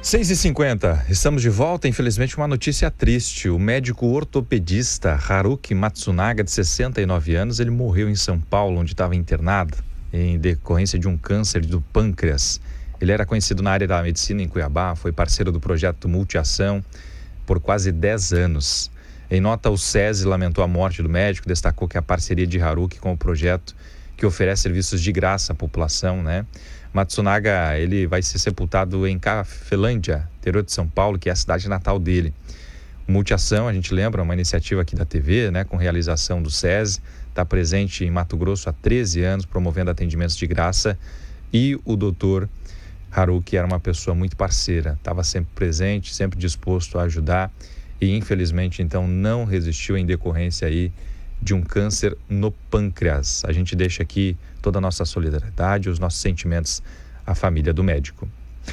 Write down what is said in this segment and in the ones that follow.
6h50, estamos de volta. Infelizmente, uma notícia triste. O médico ortopedista Haruki Matsunaga, de 69 anos, ele morreu em São Paulo, onde estava internado, em decorrência de um câncer do pâncreas. Ele era conhecido na área da medicina em Cuiabá, foi parceiro do projeto Multiação por quase 10 anos. Em nota, o SESI lamentou a morte do médico, destacou que a parceria de Haruki com o projeto, que oferece serviços de graça à população, Matsunaga, ele vai ser sepultado em Cafelândia, interior de São Paulo, que é a cidade natal dele. Multiação, a gente lembra, uma iniciativa aqui da TV, com realização do SESI, está presente em Mato Grosso há 13 anos, promovendo atendimentos de graça, e o doutor Haruki era uma pessoa muito parceira, estava sempre presente, sempre disposto a ajudar, e infelizmente então não resistiu em decorrência aí de um câncer no pâncreas. A gente deixa aqui toda a nossa solidariedade, os nossos sentimentos à família do médico.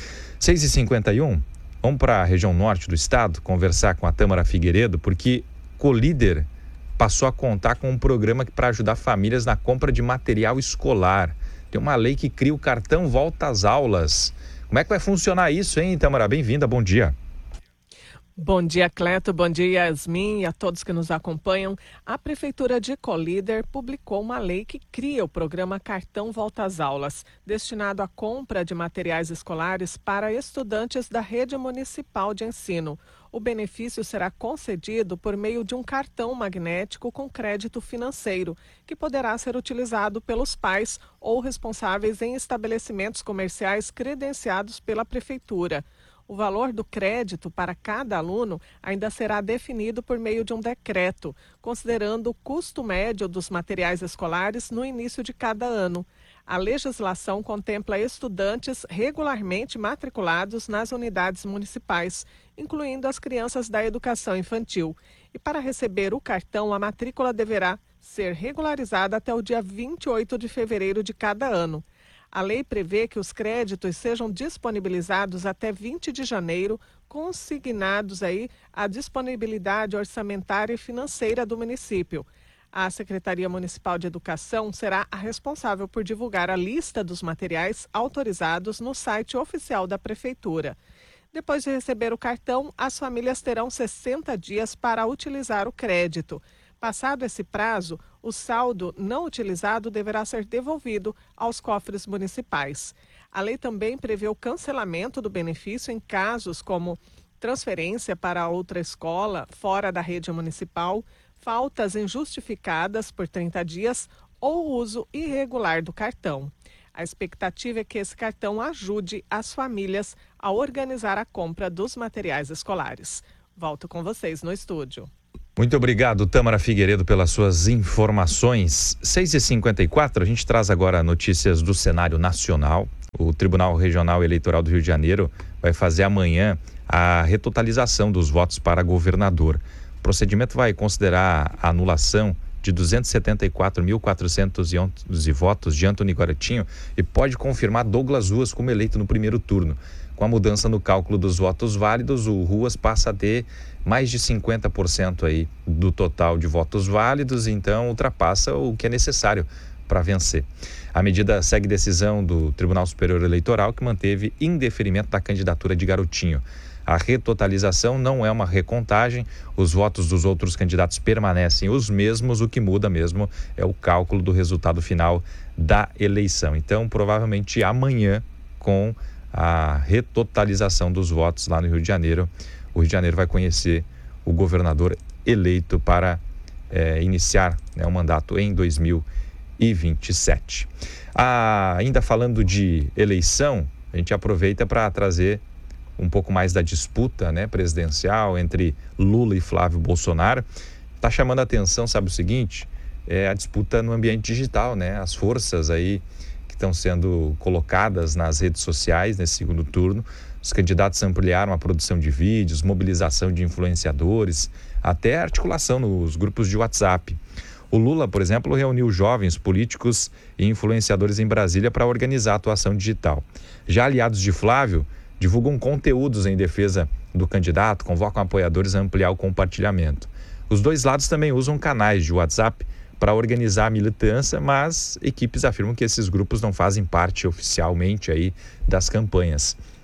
6h51, vamos para a região norte do estado conversar com a Tâmara Figueiredo, porque Colíder passou a contar com um programa para ajudar famílias na compra de material escolar. Tem uma lei que cria o cartão Volta às Aulas. Como é que vai funcionar isso, hein, Tâmara? Bem-vinda, bom dia. Bom dia, Cleto. Bom dia, Yasmin, e a todos que nos acompanham. A Prefeitura de Colíder publicou uma lei que cria o programa Cartão Volta às Aulas, destinado à compra de materiais escolares para estudantes da rede municipal de ensino. O benefício será concedido por meio de um cartão magnético com crédito financeiro, que poderá ser utilizado pelos pais ou responsáveis em estabelecimentos comerciais credenciados pela Prefeitura. O valor do crédito para cada aluno ainda será definido por meio de um decreto, considerando o custo médio dos materiais escolares no início de cada ano. A legislação contempla estudantes regularmente matriculados nas unidades municipais, incluindo as crianças da educação infantil. E para receber o cartão, a matrícula deverá ser regularizada até o dia 28 de fevereiro de cada ano. A lei prevê que os créditos sejam disponibilizados até 20 de janeiro, consignados a disponibilidade orçamentária e financeira do município. A Secretaria Municipal de Educação será a responsável por divulgar a lista dos materiais autorizados no site oficial da Prefeitura. Depois de receber o cartão, as famílias terão 60 dias para utilizar o crédito. Passado esse prazo, o saldo não utilizado deverá ser devolvido aos cofres municipais. A lei também prevê o cancelamento do benefício em casos como transferência para outra escola fora da rede municipal, faltas injustificadas por 30 dias ou uso irregular do cartão. A expectativa é que esse cartão ajude as famílias a organizar a compra dos materiais escolares. Volto com vocês no estúdio. Muito obrigado, Tâmara Figueiredo, pelas suas informações. 6h54, a gente traz agora notícias do cenário nacional. O Tribunal Regional Eleitoral do Rio de Janeiro vai fazer amanhã a retotalização dos votos para governador. O procedimento vai considerar a anulação de 274.411 votos de Antony Garotinho e pode confirmar Douglas Ruas como eleito no primeiro turno. Com a mudança no cálculo dos votos válidos, o Ruas passa a ter mais de 50% aí do total de votos válidos, então ultrapassa o que é necessário para vencer. A medida segue decisão do Tribunal Superior Eleitoral, que manteve indeferimento da candidatura de Garotinho. A retotalização não é uma recontagem, os votos dos outros candidatos permanecem os mesmos, o que muda mesmo é o cálculo do resultado final da eleição. Então, provavelmente amanhã, com a retotalização dos votos lá no Rio de Janeiro, o Rio de Janeiro vai conhecer o governador eleito para iniciar o mandato em 2027. Ainda falando de eleição, a gente aproveita para trazer um pouco mais da disputa presidencial entre Lula e Flávio Bolsonaro. Está chamando a atenção, sabe o seguinte? É a disputa no ambiente digital, as forças aí que estão sendo colocadas nas redes sociais nesse segundo turno. Os candidatos ampliaram a produção de vídeos, mobilização de influenciadores, até articulação nos grupos de WhatsApp. O Lula, por exemplo, reuniu jovens políticos e influenciadores em Brasília para organizar a atuação digital. Já aliados de Flávio divulgam conteúdos em defesa do candidato, convocam apoiadores a ampliar o compartilhamento. Os dois lados também usam canais de WhatsApp para organizar a militância, mas equipes afirmam que esses grupos não fazem parte oficialmente aí das campanhas.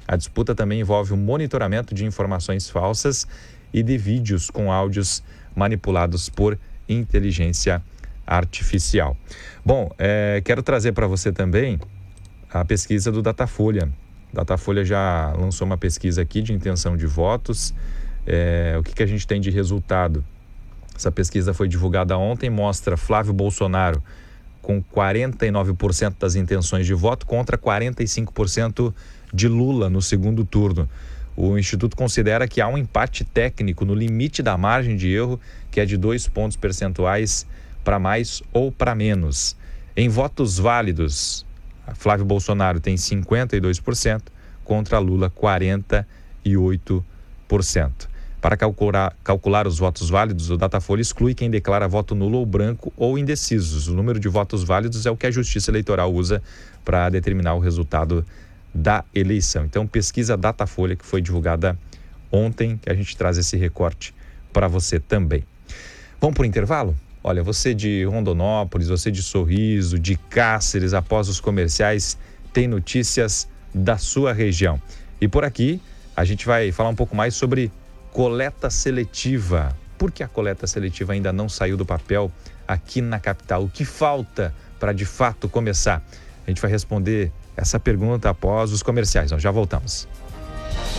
A disputa também envolve o monitoramento de informações falsas e de vídeos com áudios manipulados por inteligência artificial. Bom, quero trazer para você também a pesquisa do Datafolha. Datafolha já lançou uma pesquisa aqui de intenção de votos. O que a gente tem de resultado? Essa pesquisa foi divulgada ontem, mostra Flávio Bolsonaro com 49% das intenções de voto contra 45% de Lula no segundo turno. O Instituto considera que há um empate técnico no limite da margem de erro, que é de 2 pontos percentuais para mais ou para menos. Em votos válidos, Flávio Bolsonaro tem 52% contra Lula 48%. Para calcular os votos válidos, o Datafolha exclui quem declara voto nulo ou branco ou indecisos. O número de votos válidos é o que a Justiça Eleitoral usa para determinar o resultado da eleição. Então, pesquisa Datafolha que foi divulgada ontem, que a gente traz esse recorte para você também. Vamos para o intervalo? Olha, você de Rondonópolis, você de Sorriso, de Cáceres, após os comerciais, tem notícias da sua região. E por aqui, a gente vai falar um pouco mais sobre coleta seletiva. Por que a coleta seletiva ainda não saiu do papel aqui na capital? O que falta para de fato começar? A gente vai responder essa pergunta após os comerciais. Nós já voltamos.